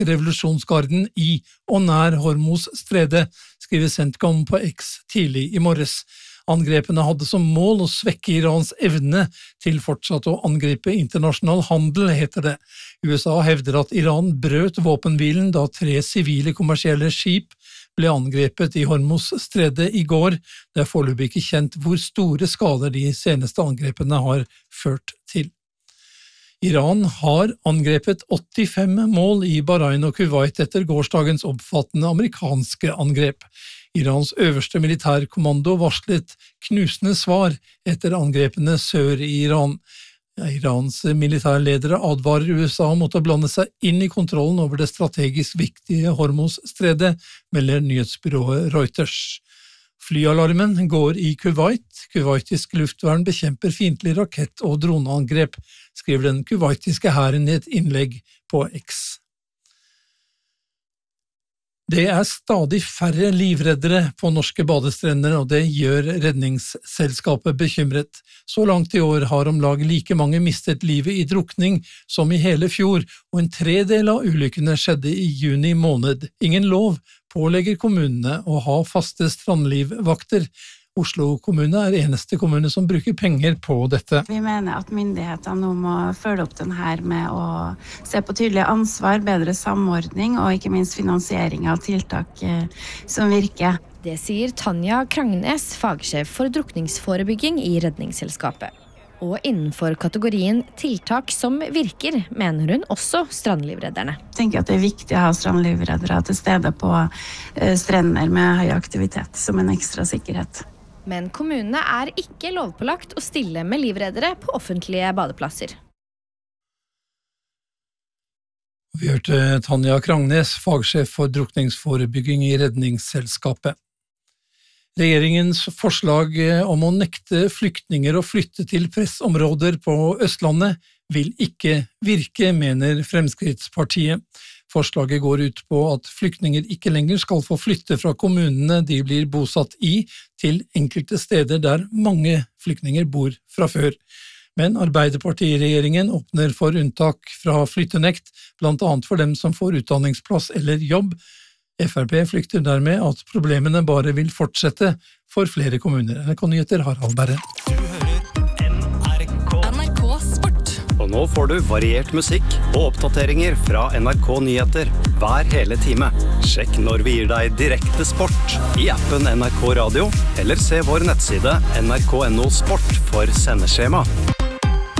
revolusjonsgarden i og nær Hormuz-stredet, skriver CENTCOM på X tidlig i morges. Angrepene hadde som mål å svekke Irans evne til fortsatt å angripe internasjonal handel, heter det. USA hevder at Iran brøt våpenhvilen da 3 sivile kommersielle skip ble angrepet i Hormuz-stredet i går. Det foreløpig ikke kjent hvor store skader de seneste angrepene har ført til. Iran har angrepet 85 mål i Bahrain og Kuwait etter gårsdagens omfattende amerikanske angrep. Irans øverste militærkommando varslet knusende svar etter angrepene sør i Iran. Irans militærledere advarer USA mot å blande seg inn i kontrollen over det strategisk viktige Hormuz-stredet, melder nyhetsbyrået Reuters. Flyalarmen går i Kuwait. Kuwaitisk luftvern bekjemper fiendtlig rakett- og droneangrep, skriver den kuwaitiske hæren i et innlegg på X. Det stadig færre livreddere på norske badestrender, og det gjør Redningsselskapet bekymret. Så langt i år har om lag like mange mistet livet i drukning som i hele fjor, og en tredel av ulykkene skjedde i juni måned. Ingen lov pålegger kommunene å ha faste strandlivvakter. Oslo kommune eneste kommune som bruker penger på dette. Vi mener at myndighetene nå må følge opp den her med å se på tydelig ansvar, bedre samordning og ikke minst finansiering av tiltak som virker. Det sier Tanja Krangnes, fagsjef for drukningsforebygging i Redningsselskapet. Og innenfor kategorien tiltak som virker, mener hun også strandlivredderne. Jeg tenker at det viktig å ha strandlivreddere til stede på strender med høy aktivitet som en ekstra sikkerhet. Men kommunene ikke lovpålagt å stille med livreddere på offentlige badeplasser. Vi hørte Tanja Krangnes, fagsjef for drukningsforebygging i Redningsselskapet. Regjeringens forslag om å nekte flyktninger å flytte til pressområder på Østlandet vil ikke virke, mener Fremskrittspartiet. Forslaget går ut på at flyktninger ikke lenger skal få flytte fra kommunene de blir bosatt i, til enkelte steder der mange flyktninger bor fra før. Men Arbeiderpartiregjeringen åpner for unntak fra flyttenekt, blant annet for dem som får utdanningsplass eller jobb. FrP flykter dermed at problemene bare vil fortsette for flere kommuner. NRK-nyheter Harald Berre. Og nå får du variert musikk og oppdateringer fra NRK Nyheter hver hele time. Sjekk når vi gir deg direkte sport i appen NRK Radio, eller se vår nettside nrk.no sport for sendeskjema.